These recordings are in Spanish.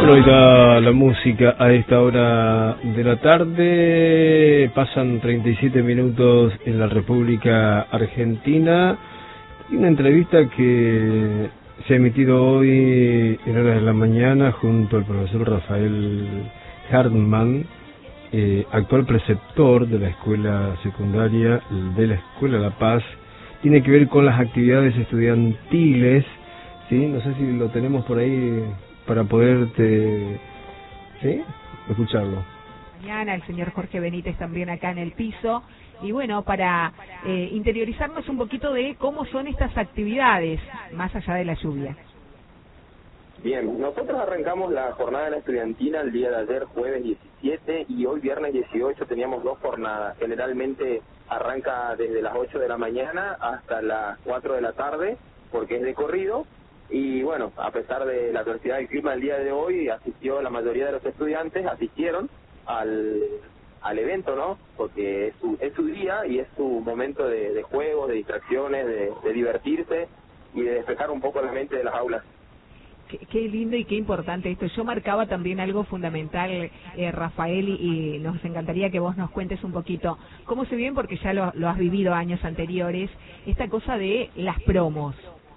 electrónica, la música a esta hora de la tarde. Pasan 37 minutos en la República Argentina. Y una entrevista que se ha emitido hoy en horas de la mañana junto al profesor Rafael Hartmann, actual preceptor de la escuela secundaria de la Escuela La Paz. Tiene que ver con las actividades estudiantiles, ¿sí? No sé si lo tenemos por ahí para poderte, ¿sí?, escucharlo. Mañana el señor Jorge Benítez también acá en el piso. Y bueno, para interiorizarnos un poquito de cómo son estas actividades, más allá de la lluvia. Bien, nosotros arrancamos la jornada de la estudiantina el día de ayer, jueves 17, y hoy viernes 18 teníamos dos jornadas. Generalmente arranca desde las 8 de la mañana hasta las 4 de la tarde, porque es de corrido. Y bueno, a pesar de la adversidad del clima el día de hoy, asistió la mayoría de los estudiantes, asistieron al evento, ¿no? Porque es su día y es su momento de juegos, de distracciones, de divertirse y de despejar un poco la mente de las aulas. Qué lindo y qué importante esto. Yo marcaba también algo fundamental, Rafael, y nos encantaría que vos nos cuentes un poquito cómo se viene, porque ya lo has vivido años anteriores, esta cosa de las promos.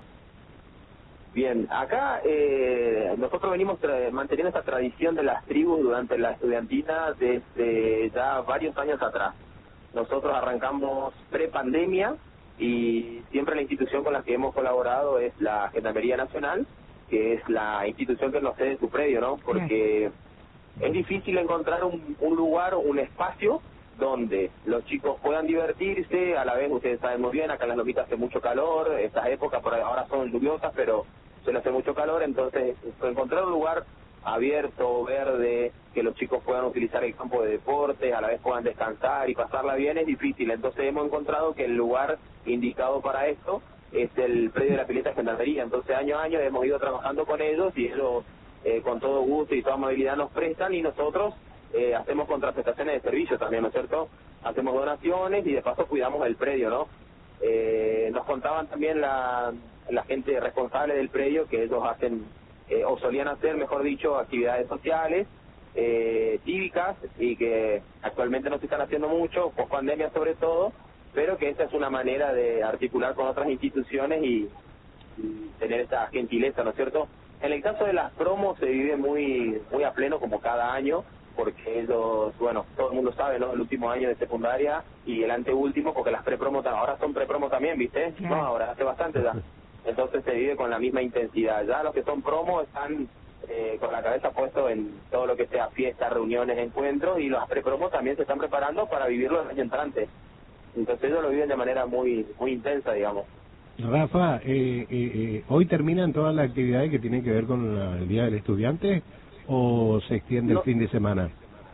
Bien, acá nosotros venimos manteniendo esta tradición de las tribus durante la estudiantina desde ya varios años atrás. Nosotros arrancamos pre-pandemia y siempre la institución con la que hemos colaborado es la Gendarmería Nacional, que es la institución que nos cede su predio, ¿no? Porque es difícil encontrar un lugar, un espacio donde los chicos puedan divertirse. A la vez, ustedes saben muy bien, acá en Las Lomitas hace mucho calor, estas épocas por ahora son lluviosas, pero suele hacer mucho calor, entonces encontrar un lugar abierto, verde, que los chicos puedan utilizar el campo de deporte, a la vez puedan descansar y pasarla bien, es difícil. Entonces hemos encontrado que el lugar indicado para esto es el predio de la pileta de Gendarmería. Entonces año a año hemos ido trabajando con ellos y ellos con todo gusto y toda amabilidad nos prestan, y nosotros hacemos contraprestaciones de servicio también, ¿no es cierto? Hacemos donaciones y de paso cuidamos el predio, ¿no? Nos contaban también la gente responsable del predio que ellos hacen, o solían hacer, mejor dicho, actividades sociales, cívicas, y que actualmente no se están haciendo mucho, post pandemia sobre todo, pero que esta es una manera de articular con otras instituciones y tener esta gentileza, ¿no es cierto? En el caso de las promos se vive muy a pleno, como cada año, porque ellos, bueno, todo el mundo sabe, ¿no?, el último año de secundaria y el anteúltimo, porque las prepromos ahora son prepromos también, ¿viste? No, ahora hace bastante ya. Entonces se vive con la misma intensidad. Ya los que son promos están con la cabeza puesto en todo lo que sea fiestas, reuniones, encuentros, y las prepromos también se están preparando para vivirlo el año entrante. Entonces ellos lo viven de manera muy intensa, digamos. Rafa, ¿hoy terminan todas las actividades que tienen que ver con el Día del Estudiante o se extiende el fin de semana?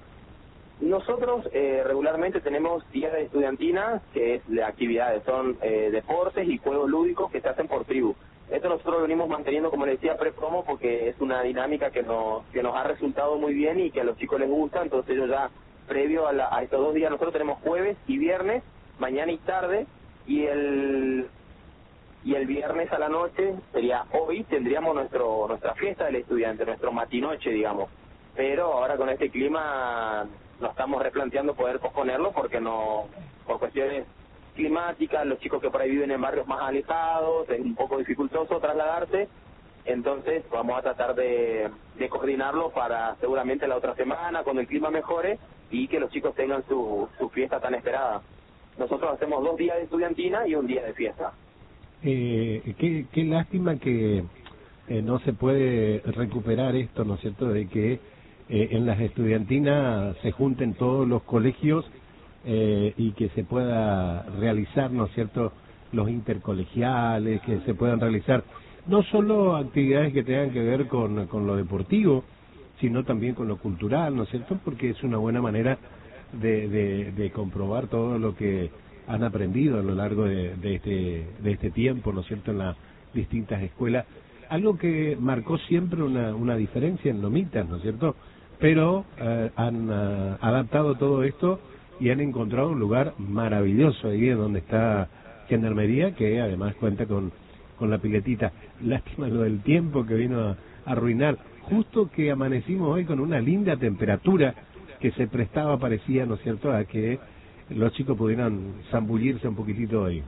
Nosotros regularmente tenemos días de estudiantina, que es de actividades, son deportes y juegos lúdicos que se hacen por tribu. Esto nosotros lo venimos manteniendo, como les decía, pre-promo, porque es una dinámica que nos ha resultado muy bien y que a los chicos les gusta. Entonces ellos ya, previo a estos dos días, nosotros tenemos jueves y viernes, mañana y tarde, y el viernes a la noche, sería hoy, tendríamos nuestra fiesta del estudiante, nuestro matinoche, digamos. Pero ahora con este clima nos estamos replanteando poder posponerlo, porque por cuestiones climáticas, los chicos que por ahí viven en barrios más alejados, es un poco dificultoso trasladarse. Entonces vamos a tratar de coordinarlo para seguramente la otra semana, cuando el clima mejore y que los chicos tengan su fiesta tan esperada. Nosotros hacemos 2 días de estudiantina y un día de fiesta. Qué lástima que no se puede recuperar esto, ¿no es cierto?, de que en las estudiantinas se junten todos los colegios y que se pueda realizar, ¿no es cierto?, los intercolegiales, que se puedan realizar no solo actividades que tengan que ver con lo deportivo, sino también con lo cultural, ¿no es cierto?, porque es una buena manera de comprobar todo lo que han aprendido a lo largo de este tiempo, ¿no es cierto?, en las distintas escuelas. Algo que marcó siempre una diferencia en Lomitas, ¿no es cierto?, pero han adaptado todo esto y han encontrado un lugar maravilloso ahí donde está Gendarmería, que además cuenta con la piletita. Lástima lo del tiempo que vino a arruinar. justo que amanecimos hoy con una linda temperatura que se prestaba, parecía, ¿no es cierto?, a que los chicos pudieran zambullirse un poquitito hoy.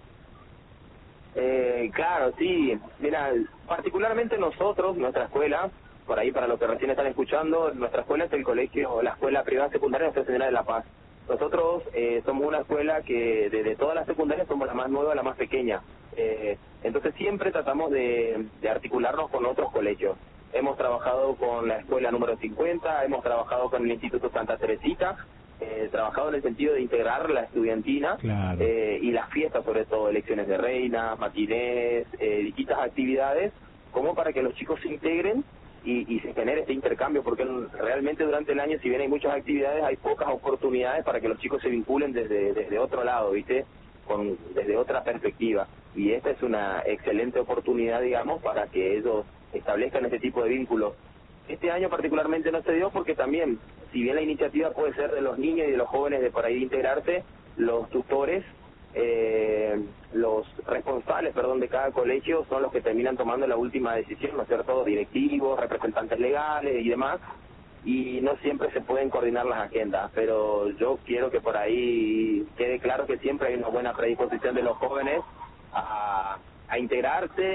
Claro, sí. Mira, particularmente nosotros, nuestra escuela, por ahí para los que recién están escuchando, nuestra escuela es el colegio, la escuela privada secundaria Nuestra Señora de la Paz. Nosotros somos una escuela que de todas las secundarias somos la más nueva, la más pequeña. Entonces siempre tratamos de articularnos con otros colegios. Hemos trabajado con la escuela número 50, hemos trabajado con el Instituto Santa Teresita, trabajado en el sentido de integrar la estudiantina, claro, y las fiestas, sobre todo elecciones de reinas, matinés, distintas actividades, como para que los chicos se integren y se genere este intercambio, porque realmente durante el año, si bien hay muchas actividades, hay pocas oportunidades para que los chicos se vinculen desde otro lado, ¿viste? Desde otra perspectiva. Y esta es una excelente oportunidad, digamos, para que ellos establezcan este tipo de vínculos. Este año particularmente no se dio porque también, si bien la iniciativa puede ser de los niños y de los jóvenes de por ahí integrarse, los tutores, los responsables, de cada colegio son los que terminan tomando la última decisión, ¿no es cierto? Directivos, representantes legales y demás, y no siempre se pueden coordinar las agendas, pero yo quiero que por ahí quede claro que siempre hay una buena predisposición de los jóvenes a integrarse